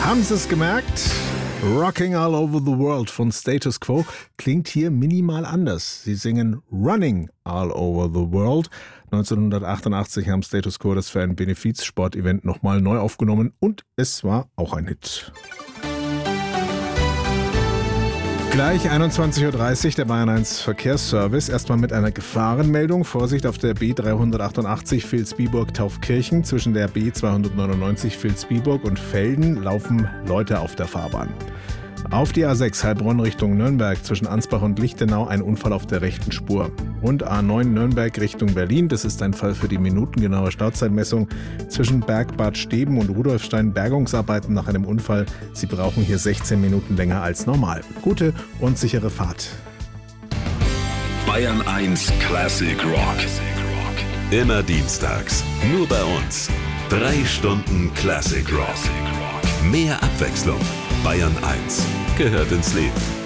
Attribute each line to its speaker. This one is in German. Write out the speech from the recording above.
Speaker 1: Haben Sie es gemerkt? Rocking All Over the World von Status Quo klingt hier minimal anders. Sie singen Running All Over the World. 1988 haben Status Quo das für ein Benefizsport-Event nochmal neu aufgenommen und es war auch ein Hit. Gleich 21.30 Uhr der Bayern 1 Verkehrsservice. Erstmal mit einer Gefahrenmeldung. Vorsicht auf der B388 Vilsbiburg-Taufkirchen. Zwischen der B299 Vilsbiburg und Velden laufen Leute auf der Fahrbahn. Auf die A6 Heilbronn Richtung Nürnberg zwischen Ansbach und Lichtenau ein Unfall auf der rechten Spur. Und A9 Nürnberg Richtung Berlin, das ist ein Fall für die minutengenaue Stauzeitmessung. Zwischen Bergbad Steben und Rudolfstein Bergungsarbeiten nach einem Unfall. Sie brauchen hier 16 Minuten länger als normal. Gute und sichere Fahrt.
Speaker 2: Bayern 1 Classic Rock. Immer dienstags, nur bei uns. 3 Stunden Classic Rock. Mehr Abwechslung. Bayern 1 gehört ins Leben.